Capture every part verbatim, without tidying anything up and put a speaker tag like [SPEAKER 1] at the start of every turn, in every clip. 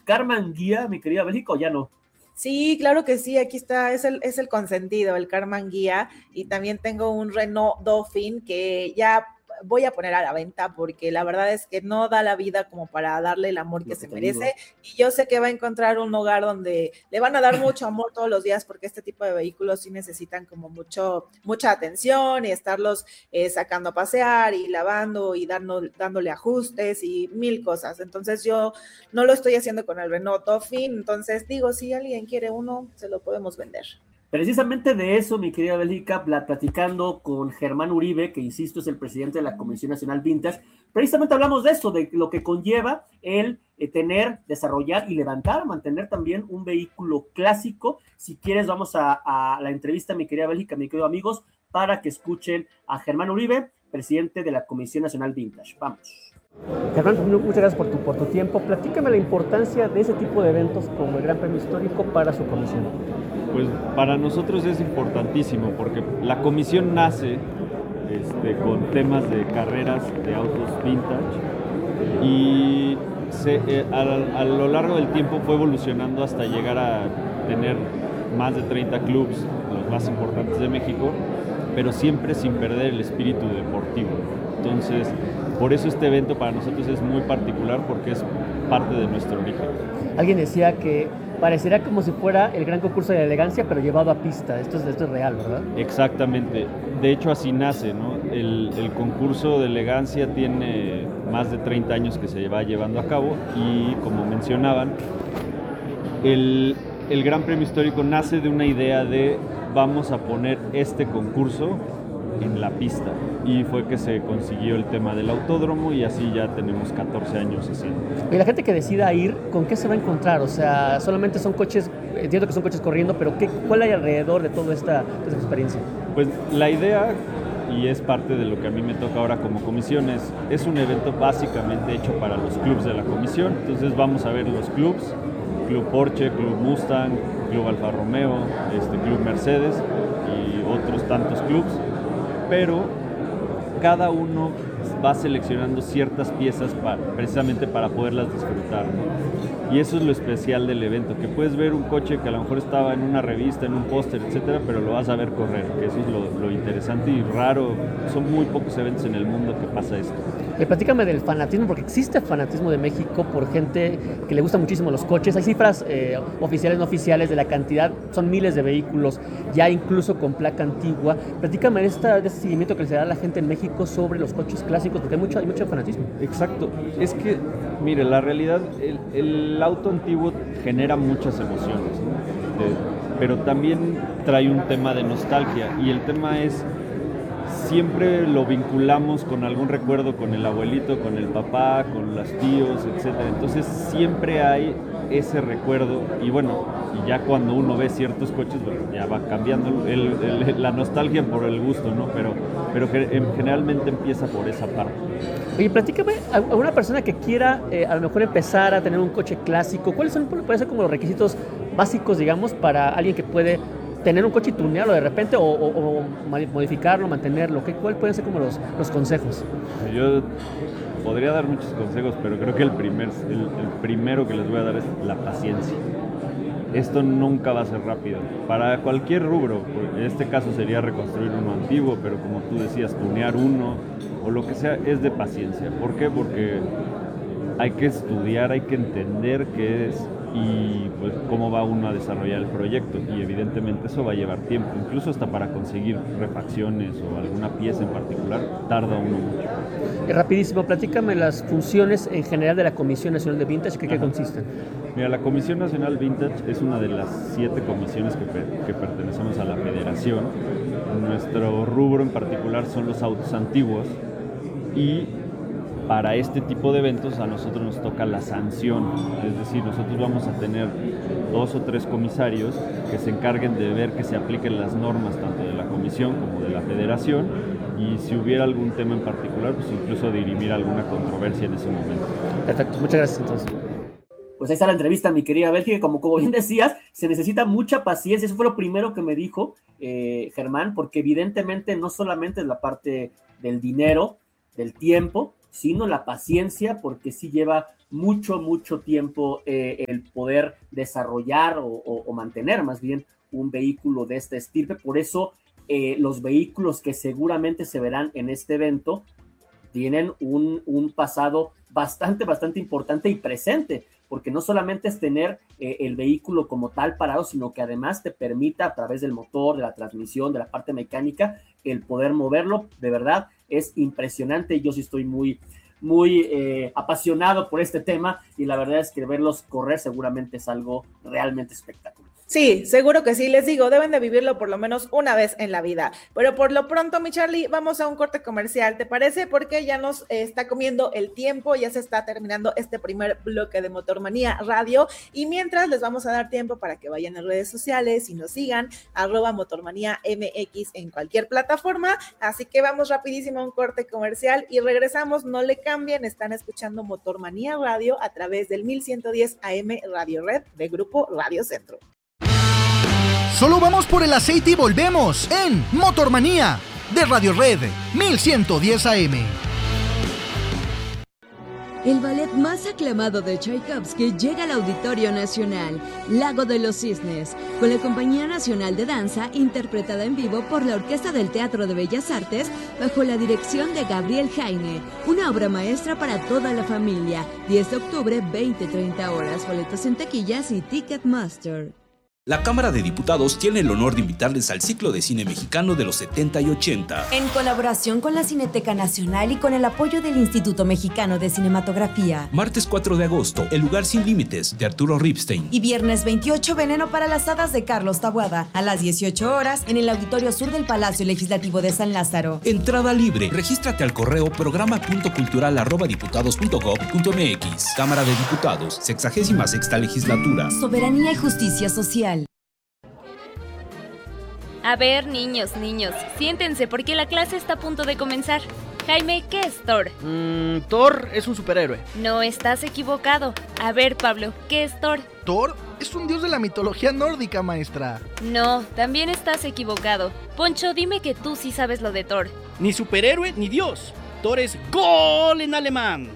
[SPEAKER 1] Karmann Ghia, mi querida Bélgica, o ya no?
[SPEAKER 2] Sí, claro que sí, aquí está, es el, es el consentido, el Karmann Ghia, y también tengo un Renault Dauphine que ya voy a poner a la venta porque la verdad es que no da la vida como para darle el amor que, que se merece digo. Y yo sé que va a encontrar un hogar donde le van a dar mucho amor todos los días porque este tipo de vehículos sí necesitan como mucho, mucha atención y estarlos eh, sacando a pasear y lavando y dando, dándole ajustes y mil cosas. Entonces yo no lo estoy haciendo con el Renault Dauphine, entonces digo, si alguien quiere uno, se lo podemos vender.
[SPEAKER 1] Precisamente de eso, mi querida Bélgica, platicando con Germán Uribe, que insisto es el presidente de la Comisión Nacional Vintage, precisamente hablamos de eso, de lo que conlleva el eh, tener, desarrollar y levantar, mantener también un vehículo clásico. Si quieres, vamos a, a la entrevista, mi querida Bélgica, mi querido amigos, para que escuchen a Germán Uribe, presidente de la Comisión Nacional Vintage. Vamos.
[SPEAKER 3] Germán, muchas gracias por tu, por tu tiempo. Platícame la importancia de ese tipo de eventos como el Gran Premio Histórico para su comisión.
[SPEAKER 4] Pues para nosotros es importantísimo porque la comisión nace este, con temas de carreras de autos vintage y se, eh, a, a lo largo del tiempo fue evolucionando hasta llegar a tener más de treinta clubs, los más importantes de México, pero siempre sin perder el espíritu deportivo. Entonces, por eso este evento para nosotros es muy particular porque es parte de nuestro origen.
[SPEAKER 3] Alguien decía que parecería como si fuera el gran concurso de elegancia, pero llevado a pista. Esto es, esto es real, ¿verdad?
[SPEAKER 4] Exactamente. De hecho, así nace, ¿no? El, el concurso de elegancia tiene más de treinta años que se va llevando a cabo y, como mencionaban, el, el Gran Premio Histórico nace de una idea de vamos a poner este concurso en la pista, y fue que se consiguió el tema del autódromo y así ya tenemos catorce años haciendo.
[SPEAKER 3] Y la gente que decida ir, ¿con qué se va a encontrar? O sea, solamente son coches, entiendo que son coches corriendo, pero ¿qué, ¿cuál hay alrededor de toda esta, esta experiencia?
[SPEAKER 4] Pues la idea, y es parte de lo que a mí me toca ahora como comisión, es, es un evento básicamente hecho para los clubs de la comisión. Entonces vamos a ver los clubs, Club Porsche, Club Mustang, Club Alfa Romeo, este, Club Mercedes y otros tantos clubs, pero cada uno va seleccionando ciertas piezas para, precisamente para poderlas disfrutar, ¿no? Y eso es lo especial del evento, que puedes ver un coche que a lo mejor estaba en una revista, en un póster, etcétera, pero lo vas a ver correr, que eso es lo, lo interesante y raro. Son muy pocos eventos en el mundo que pasa esto.
[SPEAKER 3] Eh, platícame del fanatismo, porque existe fanatismo de México por gente que le gusta muchísimo los coches. Hay cifras eh, oficiales, no oficiales, de la cantidad, son miles de vehículos, ya incluso con placa antigua. Platícame de, esta, de este seguimiento que se da a la gente en México sobre los coches clásicos, porque hay mucho, hay mucho fanatismo.
[SPEAKER 4] Exacto, es que, mire, la realidad, el, el auto antiguo genera muchas emociones, ¿no? De, pero también trae un tema de nostalgia, y el tema es, siempre lo vinculamos con algún recuerdo, con el abuelito, con el papá, con los tíos, etcétera. Entonces siempre hay ese recuerdo, y bueno, y ya cuando uno ve ciertos coches, bueno, ya va cambiando el, el, la nostalgia por el gusto, ¿no? Pero, pero generalmente empieza por esa parte.
[SPEAKER 3] Oye, platícame, a una persona que quiera eh, a lo mejor empezar a tener un coche clásico, ¿cuáles son, pueden ser como los requisitos básicos, digamos, para alguien que puede tener un coche y tunearlo de repente o, o, o modificarlo, mantenerlo? ¿Qué, ¿Cuáles pueden ser como los, los consejos?
[SPEAKER 4] Yo podría dar muchos consejos, pero creo que el, primer, el, el primero que les voy a dar es la paciencia. Esto nunca va a ser rápido. Para cualquier rubro, en este caso sería reconstruir uno antiguo, pero como tú decías, tunear uno o lo que sea, es de paciencia. ¿Por qué? Porque hay que estudiar, hay que entender qué es y pues cómo va uno a desarrollar el proyecto, y evidentemente eso va a llevar tiempo, incluso hasta para conseguir refacciones o alguna pieza en particular tarda uno mucho.
[SPEAKER 3] Eh, rapidísimo, platícame las funciones en general de la Comisión Nacional de Vintage, ¿qué, qué consisten?
[SPEAKER 4] Mira, la Comisión Nacional Vintage es una de las siete comisiones que, que pertenecemos a la Federación. Nuestro rubro en particular son los autos antiguos, y para este tipo de eventos a nosotros nos toca la sanción, es decir, nosotros vamos a tener dos o tres comisarios que se encarguen de ver que se apliquen las normas tanto de la comisión como de la federación, y si hubiera algún tema en particular, pues incluso dirimir alguna controversia en ese momento.
[SPEAKER 3] Perfecto, muchas gracias entonces.
[SPEAKER 1] Pues ahí está la entrevista, mi querida Bélgica. Como, como bien decías, se necesita mucha paciencia. Eso fue lo primero que me dijo eh, Germán, porque evidentemente no solamente es la parte del dinero, del tiempo, sino la paciencia, porque sí lleva mucho, mucho tiempo eh, el poder desarrollar o, o, o mantener más bien un vehículo de esta estirpe. Por eso eh, los vehículos que seguramente se verán en este evento tienen un, un pasado bastante, bastante importante y presente, porque no solamente es tener eh, el vehículo como tal parado, sino que además te permita a través del motor, de la transmisión, de la parte mecánica, el poder moverlo. De verdad, es impresionante. Yo sí estoy muy, muy eh, apasionado por este tema, y la verdad es que verlos correr seguramente es algo realmente espectacular.
[SPEAKER 2] Sí, seguro que sí, les digo, deben de vivirlo por lo menos una vez en la vida. Pero por lo pronto, mi Charlie, vamos a un corte comercial, ¿te parece? Porque ya nos eh, está comiendo el tiempo, ya se está terminando este primer bloque de Motormanía Radio, y mientras les vamos a dar tiempo para que vayan a redes sociales y nos sigan, arroba Motormanía M X en cualquier plataforma. Así que vamos rapidísimo a un corte comercial y regresamos, no le cambien, están escuchando Motormanía Radio a través del mil ciento diez A M Radio Red de Grupo Radio Centro.
[SPEAKER 5] Solo vamos por el aceite y volvemos en Motormanía de Radio Red mil ciento diez A M.
[SPEAKER 6] El ballet más aclamado de Tchaikovsky llega al Auditorio Nacional, Lago de los Cisnes, con la Compañía Nacional de Danza, interpretada en vivo por la Orquesta del Teatro de Bellas Artes, bajo la dirección de Gabriel Jaime. Una obra maestra para toda la familia. diez de octubre, veinte treinta horas. Boletos en taquillas y Ticketmaster.
[SPEAKER 7] La Cámara de Diputados tiene el honor de invitarles al ciclo de cine mexicano de los setenta y ochenta.
[SPEAKER 8] En colaboración con la Cineteca Nacional y con el apoyo del Instituto Mexicano de Cinematografía.
[SPEAKER 7] Martes cuatro de agosto, El lugar sin límites, de Arturo Ripstein.
[SPEAKER 8] Y viernes veintiocho, Veneno para las hadas, de Carlos Taboada, a las dieciocho horas, en el Auditorio Sur del Palacio Legislativo de San Lázaro.
[SPEAKER 7] Entrada libre. Regístrate al correo programa punto cultural arroba diputados punto gob punto mx. Cámara de Diputados, sexagésima sexta legislatura.
[SPEAKER 8] Soberanía y justicia social.
[SPEAKER 9] A ver, niños, niños, siéntense porque la clase está a punto de comenzar. Jaime, ¿qué es Thor?
[SPEAKER 10] Mm, Thor es un superhéroe.
[SPEAKER 9] No, estás equivocado. A ver, Pablo, ¿qué es Thor?
[SPEAKER 5] Thor es un dios de la mitología nórdica, maestra.
[SPEAKER 9] No, también estás equivocado. Poncho, dime que tú sí sabes lo de Thor.
[SPEAKER 10] Ni superhéroe ni dios. Thor es gol en alemán.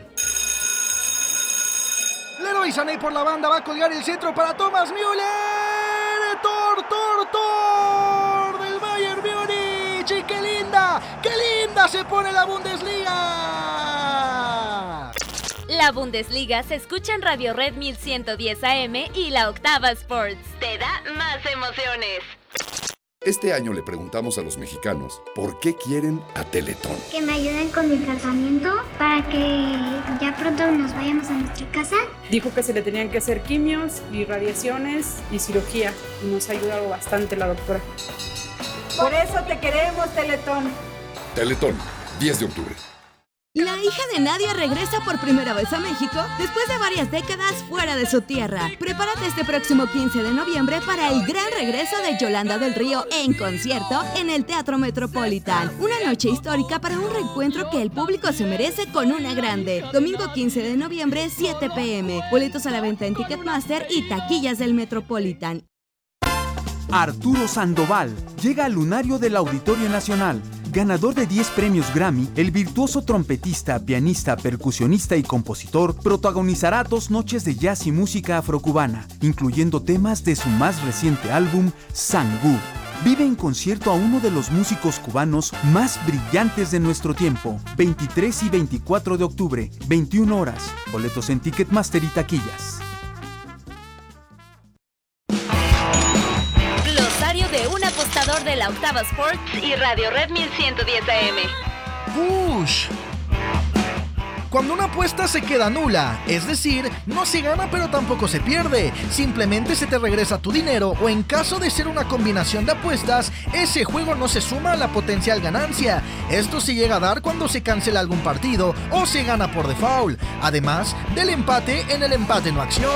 [SPEAKER 5] Leroy Sané por la banda va a colgar el centro para Thomas Müller. Thor, Thor, Thor del Bayern Múnich. Y qué linda, qué linda se pone la Bundesliga.
[SPEAKER 9] La Bundesliga se escucha en Radio Red mil ciento diez A M y la Octava Sports. Te da más emociones.
[SPEAKER 11] Este año le preguntamos a los mexicanos por qué quieren a Teletón.
[SPEAKER 12] Que me ayuden con mi tratamiento para que ya pronto nos vayamos a nuestra casa.
[SPEAKER 13] Dijo que se le tenían que hacer quimios y radiaciones y cirugía, y nos ha ayudado bastante la doctora.
[SPEAKER 14] Por eso te queremos, Teletón.
[SPEAKER 11] Teletón, diez de octubre.
[SPEAKER 6] La hija de Nadia regresa por primera vez a México después de varias décadas fuera de su tierra. Prepárate este próximo quince de noviembre para el gran regreso de Yolanda del Río en concierto en el Teatro Metropolitan. Una noche histórica para un reencuentro que el público se merece con una grande. Domingo quince de noviembre, siete pe eme. Boletos a la venta en Ticketmaster y taquillas del Metropolitan.
[SPEAKER 15] Arturo Sandoval llega al lunario del Auditorio Nacional. Ganador de diez premios Grammy, el virtuoso trompetista, pianista, percusionista y compositor protagonizará dos noches de jazz y música afrocubana, incluyendo temas de su más reciente álbum, Sangú. Vive en concierto a uno de los músicos cubanos más brillantes de nuestro tiempo. veintitrés y veinticuatro de octubre, veintiuna horas. Boletos en Ticketmaster y taquillas.
[SPEAKER 9] De un apostador de la Octava Sports y Radio Red mil ciento diez A M.
[SPEAKER 5] Push. Cuando una apuesta se queda nula, es decir, no se gana pero tampoco se pierde, simplemente se te regresa tu dinero, o en caso de ser una combinación de apuestas, ese juego no se suma a la potencial ganancia. Esto se llega a dar cuando se cancela algún partido o se gana por default, además del empate en el empate no acción.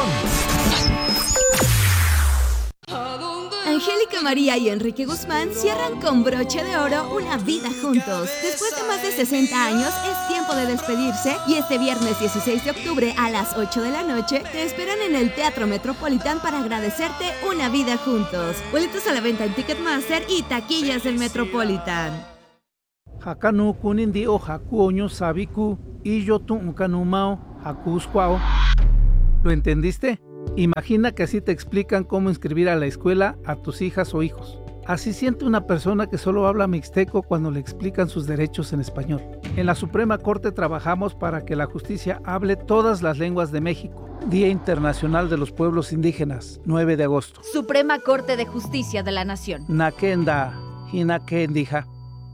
[SPEAKER 6] Angélica María y Enrique Guzmán cierran con broche de oro una vida juntos. Después de más de sesenta años, es tiempo de despedirse y este viernes dieciséis de octubre a las ocho de la noche te esperan en el Teatro Metropolitan para agradecerte una vida juntos. Boletos a la venta en Ticketmaster y taquillas del Metropolitan.
[SPEAKER 16] Hakanu kunindi o hakuoño sabiku y yo tu canumao acuscuao. ¿Lo entendiste? Imagina que así te explican cómo inscribir a la escuela a tus hijas o hijos. Así siente una persona que solo habla mixteco cuando le explican sus derechos en español. En la Suprema Corte trabajamos para que la justicia hable todas las lenguas de México. Día Internacional de los Pueblos Indígenas, nueve de agosto.
[SPEAKER 17] Suprema Corte de Justicia de la Nación.
[SPEAKER 16] Nakenda, Hinakendija.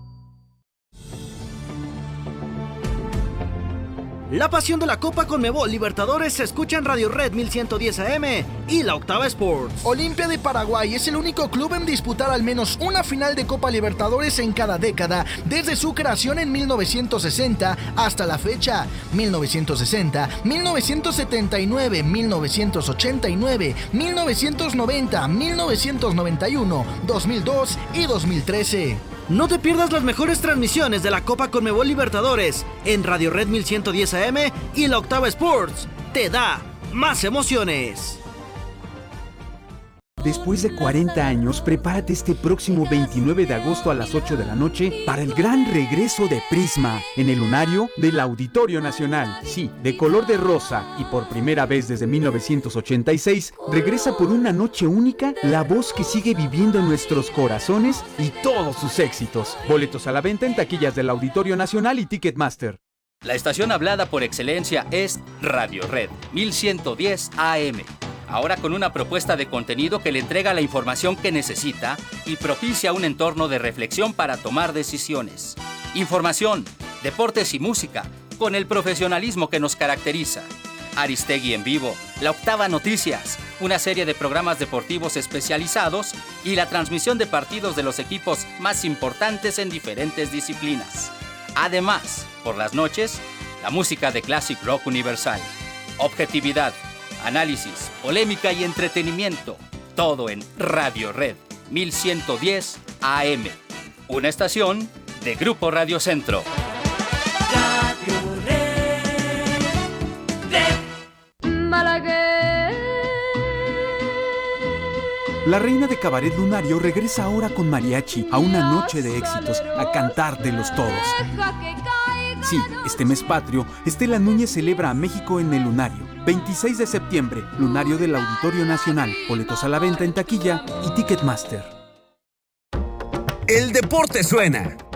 [SPEAKER 10] La pasión de la Copa Conmebol Libertadores se escucha en Radio Red mil ciento diez A M y la Octava Sports.
[SPEAKER 5] Olimpia de Paraguay es el único club en disputar al menos una final de Copa Libertadores en cada década, desde su creación en mil novecientos sesenta hasta la fecha. mil novecientos sesenta, mil novecientos setenta y nueve, mil novecientos ochenta y nueve, mil novecientos noventa, mil novecientos noventa y uno, dos mil dos y dos mil trece.
[SPEAKER 10] No te pierdas las mejores transmisiones de la Copa Conmebol Libertadores en Radio Red mil ciento diez A M y la Octava Sports. Te da más emociones.
[SPEAKER 15] Después de cuarenta años, prepárate este próximo veintinueve de agosto a las ocho de la noche para el gran regreso de Prisma en el lunario del Auditorio Nacional. Sí, de color de rosa y por primera vez desde mil novecientos ochenta y seis, regresa por una noche única la voz que sigue viviendo en nuestros corazones y todos sus éxitos. Boletos a la venta en taquillas del Auditorio Nacional y Ticketmaster.
[SPEAKER 18] La estación hablada por excelencia es Radio Red mil ciento diez A M. Ahora con una propuesta de contenido que le entrega la información que necesita y propicia un entorno de reflexión para tomar decisiones. Información, deportes y música, con el profesionalismo que nos caracteriza. Aristegui en vivo, La Octava Noticias, una serie de programas deportivos especializados y la transmisión de partidos de los equipos más importantes en diferentes disciplinas. Además, por las noches, la música de Classic Rock Universal. Objetividad, análisis, polémica y entretenimiento. Todo en Radio Red mil ciento diez A M. Una estación de Grupo Radio Centro.
[SPEAKER 19] Radio Red. Malagueña.
[SPEAKER 15] La reina de cabaret lunario regresa ahora con mariachi a una noche de éxitos, a cantártelos todos. Sí, este mes patrio, Estela Núñez celebra a México en el lunario. veintiséis de septiembre, lunario del Auditorio Nacional. Boletos a la venta en taquilla y Ticketmaster.
[SPEAKER 20] El deporte suena.